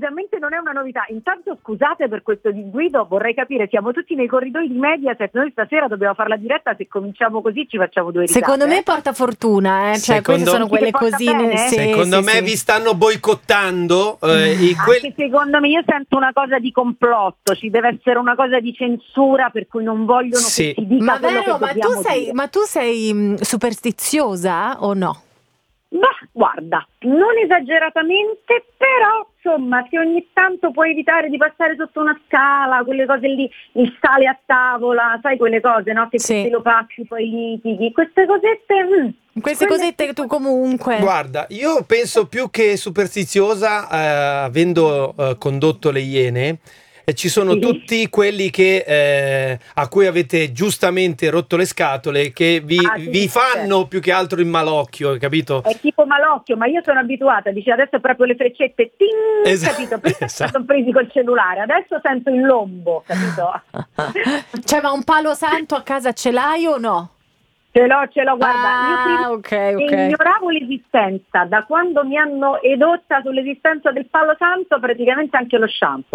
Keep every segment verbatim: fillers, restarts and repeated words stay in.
ufficialmente non è una novità. Intanto scusate per questo disguido, vorrei capire, siamo tutti nei corridoi di Mediaset, noi stasera dobbiamo fare la diretta, se cominciamo così ci facciamo due risate. Secondo me porta fortuna, eh? Cioè Secondo queste sono me quelle porta cosine. bene? Sì, Secondo sì, me sì. vi stanno boicottando. Eh, i quel- Anche secondo me, io sento una cosa di complotto, ci deve essere una cosa di censura per cui non vogliono Sì. che si dica Ma quello vero, che ma tu dobbiamo sei, dire. ma tu sei mh, superstiziosa o no? Ma guarda, non esageratamente, però insomma, se ogni tanto puoi evitare di passare sotto una scala, quelle cose lì, il sale a tavola, sai quelle cose, no? Che Sì. se lo passi poi litighi, queste cosette. mm, Queste quelle- cosette tu comunque. Guarda, io penso più che superstiziosa, eh, avendo eh, condotto le Iene, e ci sono Sì. tutti quelli che eh, a cui avete giustamente rotto le scatole, che vi, Ah, sì, vi sì, fanno più che altro il malocchio, capito? È tipo malocchio, ma io sono abituata, dice adesso è proprio le freccette, ting, Esatto, capito? Prima esatto. sono presi col cellulare, adesso sento il lombo, capito? Cioè, ma un palo santo a casa ce l'hai o no? Ce l'ho, ce l'ho, guarda, Ah, io prima ok, ok. ignoravo l'esistenza, da quando mi hanno edotta sull'esistenza del palo santo praticamente anche lo shampoo.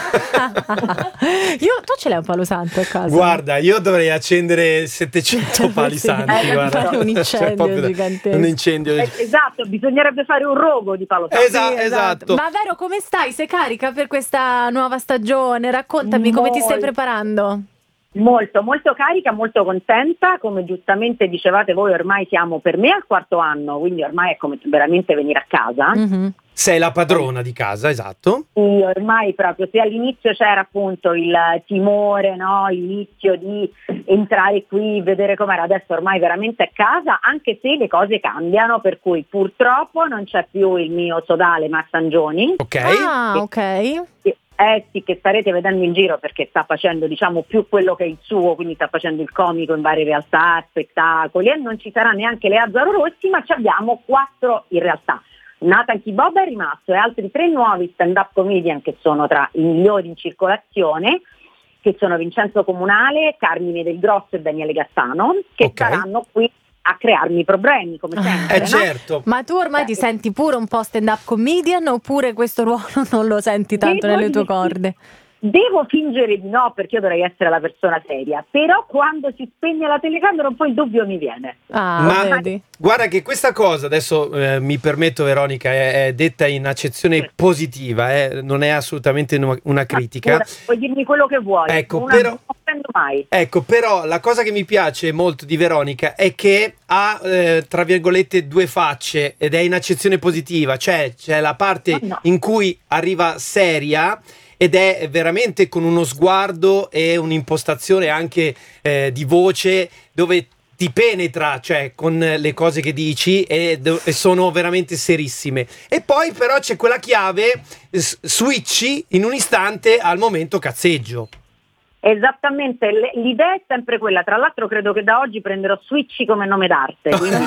Io, tu ce l'hai un palo santo a casa? Guarda, io dovrei accendere settecento pali Sì. santi, Eh, guarda. fare un incendio Cioè, proprio gigantesco. Un incendio. Eh, esatto, bisognerebbe fare un rogo di palo santo. Esa- Sì, esatto. Ma Vero, come stai? Sei carica per questa nuova stagione? Raccontami come ti stai Molto. preparando. Molto, molto carica, molto contenta, come giustamente dicevate voi ormai siamo per me al quarto anno, quindi ormai è come veramente venire a casa. Mhm. Sei la padrona di casa, esatto. Sì, ormai proprio, se all'inizio c'era appunto il timore, no? L'inizio di entrare qui, vedere com'era, adesso ormai veramente a casa, anche se le cose cambiano, per cui purtroppo non c'è più il mio sodale Massangioni. Ok. Ah, ok. Eh sì, che starete vedendo in giro perché sta facendo diciamo più quello che è il suo, quindi sta facendo il comico in varie realtà, spettacoli, e non ci sarà neanche Leazzaro Rossi, ma ci abbiamo quattro in realtà. Nathan Kibob è rimasto e altri tre nuovi stand-up comedian che sono tra i migliori in circolazione, che sono Vincenzo Comunale, Carmine Del Grosso e Daniele Gassano, che Ok. saranno qui a crearmi problemi come sempre. Eh no? certo. Ma tu ormai ti senti pure un po' stand-up comedian oppure questo ruolo non lo senti tanto Devo nelle tue dire- corde? Devo fingere di no perché io dovrei essere la persona seria, però quando si spegne la telecamera un po' il dubbio mi viene. Ah, Ma vedi? guarda che questa cosa, adesso eh, mi permetto Veronica, è, è detta in accezione positiva, eh, non è assolutamente una, una critica. Ora, puoi dirmi quello che vuoi, Ecco, una però- non offendo mai. Ecco, però la cosa che mi piace molto di Veronica è che ha, eh, tra virgolette, due facce ed è in accezione positiva, cioè c'è la parte Oh, no. in cui arriva seria ed è veramente con uno sguardo e un'impostazione anche eh, di voce dove ti penetra, cioè con le cose che dici e, do- e sono veramente serissime. E poi però c'è quella chiave, s- switchi in un istante al momento cazzeggio. Esattamente, l- l'idea è sempre quella, tra l'altro credo che da oggi prenderò Switchy come nome d'arte, quindi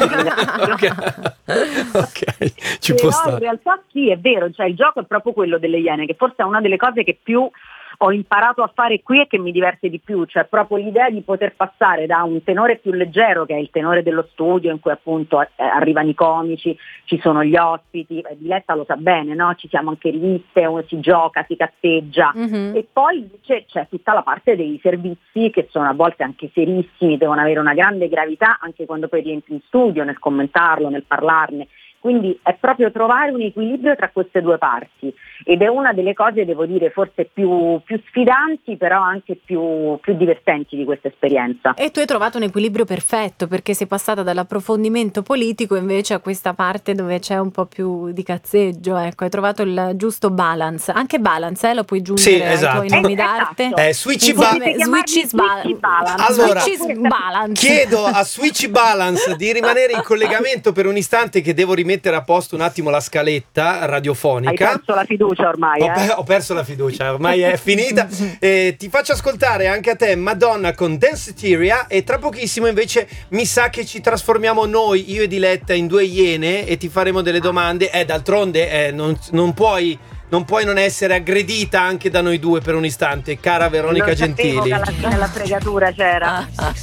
ok, ok, ci però può in stare. realtà sì, è vero, cioè il gioco è proprio quello delle Iene, che forse è una delle cose che più ho imparato a fare qui e che mi diverte di più, cioè proprio l'idea di poter passare da un tenore più leggero, che è il tenore dello studio, in cui appunto eh, arrivano i comici, ci sono gli ospiti, eh, Diletta lo sa bene, no? Ci siamo anche riviste, uno si gioca, si cazzeggia, Mhm. e poi c'è, c'è tutta la parte dei servizi che sono a volte anche serissimi, devono avere una grande gravità anche quando poi rientri in studio, nel commentarlo, nel parlarne. Quindi è proprio trovare un equilibrio tra queste due parti ed è una delle cose, devo dire, forse più, più sfidanti, però anche più, più divertenti di questa esperienza. E tu hai trovato un equilibrio perfetto perché sei passata dall'approfondimento politico invece a questa parte dove c'è un po' più di cazzeggio, ecco, hai trovato il giusto balance, anche balance, eh, lo puoi giungere Sì, esatto. ai tuoi nomi Eh, d'arte. esatto. Eh, switchy Insieme- ba- Potete chiamarmi switchy sba- Switchy Balance. Allora, switchy balance. chiedo a Switch Balance di rimanere in collegamento per un istante che devo rimettere a posto un attimo la scaletta Hai radiofonica. perso la fiducia ormai, Ho, eh? pe- ho perso la fiducia, ormai è finita. Eh, ti faccio ascoltare anche a te Madonna con Danceteria e tra pochissimo invece mi sa che ci trasformiamo noi, io e Diletta, in due iene e ti faremo delle domande. Eh, d'altronde eh, non, non puoi non puoi non essere aggredita anche da noi due per un istante, cara Veronica Non sapevo Gentili. che alla fine la fregatura c'era.